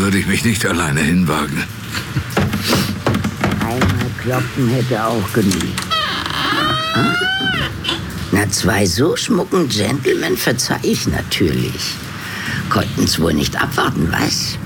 würde ich mich nicht alleine hinwagen. Einmal kloppen hätte auch genügt. Na, 2 so schmucken Gentlemen verzeih ich natürlich. Konnten's wohl nicht abwarten, was?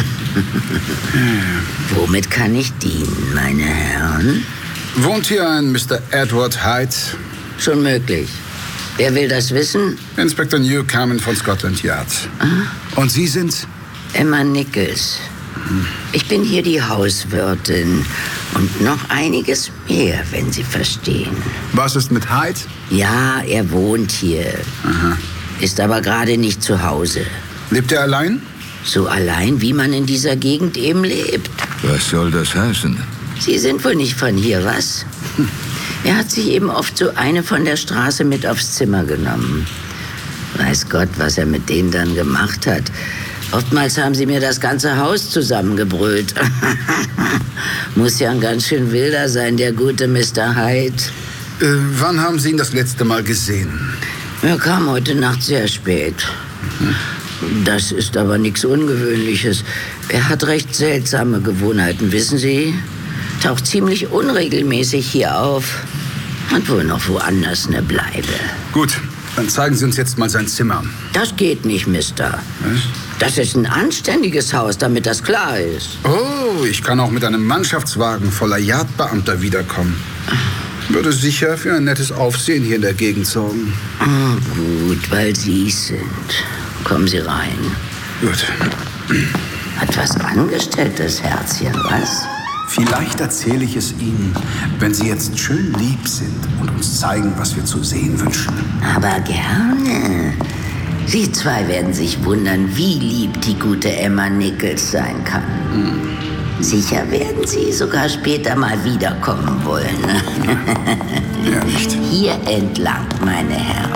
Womit kann ich dienen, meine Herren? Wohnt hier ein Mr. Edward Hyde? Schon möglich. Wer will das wissen? Inspektor Newcomen von Scotland Yard. Und Sie sind? Emma Nichols. Ich bin hier die Hauswirtin und noch einiges mehr, wenn Sie verstehen. Was ist mit Hyde? Ja, er wohnt hier. Aha. Ist aber gerade nicht zu Hause. Lebt er allein? So allein, wie man in dieser Gegend eben lebt. Was soll das heißen? Sie sind wohl nicht von hier, was? Er hat sich eben oft so eine von der Straße mit aufs Zimmer genommen. Weiß Gott, was er mit denen dann gemacht hat. Oftmals haben sie mir das ganze Haus zusammengebrüllt. Muss ja ein ganz schön wilder sein, der gute Mr. Hyde. Wann haben Sie ihn das letzte Mal gesehen? Er kam heute Nacht sehr spät. Das ist aber nichts Ungewöhnliches. Er hat recht seltsame Gewohnheiten, wissen Sie? Taucht ziemlich unregelmäßig hier auf. Und wohl noch woanders eine Bleibe. Gut, dann zeigen Sie uns jetzt mal sein Zimmer. Das geht nicht, Mister. Was? Das ist ein anständiges Haus, damit das klar ist. Oh, ich kann auch mit einem Mannschaftswagen voller Yardbeamter wiederkommen. Würde sicher für ein nettes Aufsehen hier in der Gegend sorgen. Oh, gut, weil Sie es sind. Kommen Sie rein. Gut. Hat was angestellt, das Herzchen, was? Vielleicht erzähle ich es Ihnen, wenn Sie jetzt schön lieb sind und uns zeigen, was wir zu sehen wünschen. Aber gerne. Sie 2 werden sich wundern, wie lieb die gute Emma Nichols sein kann. Sicher werden Sie sogar später mal wiederkommen wollen. Ja, nicht. Hier entlang, meine Herren.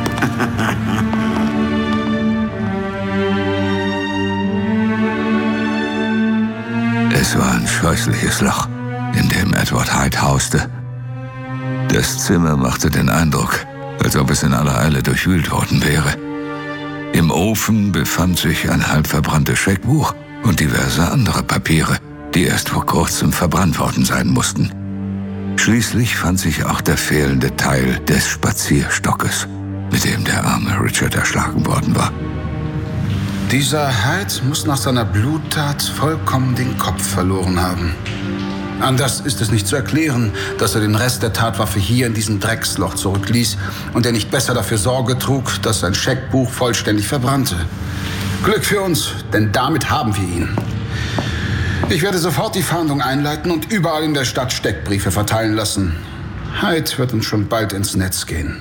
Es war ein scheußliches Loch, in dem Edward Hyde hauste. Das Zimmer machte den Eindruck, als ob es in aller Eile durchwühlt worden wäre. Im Ofen befand sich ein halb verbranntes Scheckbuch und diverse andere Papiere, die erst vor kurzem verbrannt worden sein mussten. Schließlich fand sich auch der fehlende Teil des Spazierstockes, mit dem der arme Richard erschlagen worden war. Dieser Hyde muss nach seiner Bluttat vollkommen den Kopf verloren haben. Anders ist es nicht zu erklären, dass er den Rest der Tatwaffe hier in diesem Drecksloch zurückließ und er nicht besser dafür Sorge trug, dass sein Scheckbuch vollständig verbrannte. Glück für uns, denn damit haben wir ihn. Ich werde sofort die Fahndung einleiten und überall in der Stadt Steckbriefe verteilen lassen. Hyde wird uns schon bald ins Netz gehen.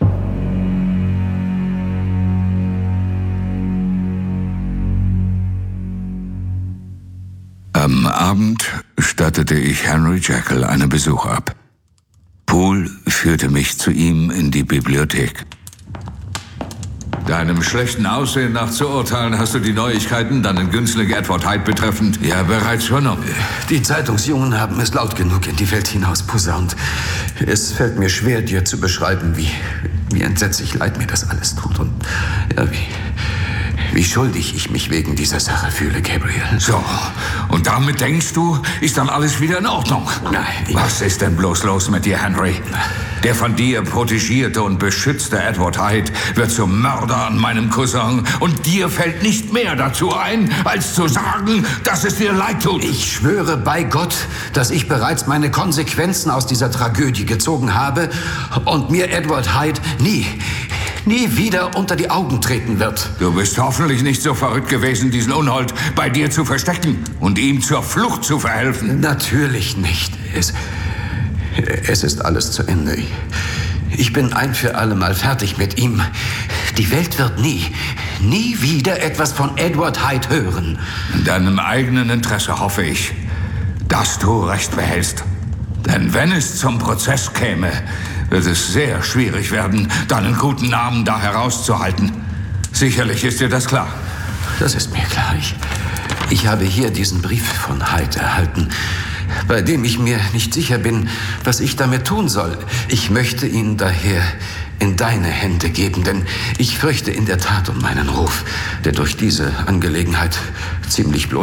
Am Abend stattete ich Henry Jekyll einen Besuch ab. Poole führte mich zu ihm in die Bibliothek. Deinem schlechten Aussehen nach zu urteilen, hast du die Neuigkeiten deinen Günstling Edward Hyde betreffend ja bereits vernommen. Die Zeitungsjungen haben es laut genug in die Welt hinaus posaunt. Es fällt mir schwer, dir zu beschreiben, wie entsetzlich leid mir das alles tut und ja, wie schuldig ich mich wegen dieser Sache fühle, Gabriel. So, und damit denkst du, ist dann alles wieder in Ordnung? Nein. Was ist denn bloß los mit dir, Henry? Der von dir protegierte und beschützte Edward Hyde wird zum Mörder an meinem Cousin und dir fällt nicht mehr dazu ein, als zu sagen, dass es dir leid tut. Ich schwöre bei Gott, dass ich bereits meine Konsequenzen aus dieser Tragödie gezogen habe und mir Edward Hyde nie wieder unter die Augen treten wird. Du bist hoffentlich nicht so verrückt gewesen, diesen Unhold bei dir zu verstecken und ihm zur Flucht zu verhelfen. Natürlich nicht. Es ist alles zu Ende. Ich bin ein für alle Mal fertig mit ihm. Die Welt wird nie wieder etwas von Edward Hyde hören. In deinem eigenen Interesse hoffe ich, dass du Recht behältst. Denn wenn es zum Prozess käme, wird es sehr schwierig werden, deinen guten Namen da herauszuhalten. Sicherlich ist dir das klar. Das ist mir klar. Ich habe hier diesen Brief von Hyde erhalten, bei dem ich mir nicht sicher bin, was ich damit tun soll. Ich möchte ihn daher in deine Hände geben, denn ich fürchte in der Tat um meinen Ruf, der durch diese Angelegenheit ziemlich bloß